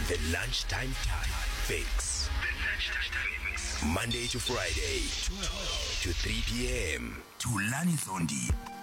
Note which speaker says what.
Speaker 1: The Lunchtime Fix. Monday to Friday, 12 to 3 p.m.
Speaker 2: Tulani Thondi.